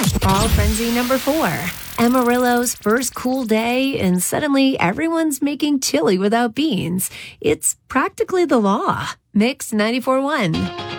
Fall Frenzy number 4. Amarillo's first cool day, and suddenly everyone's making chili without beans. It's practically the law. Mix 94.1.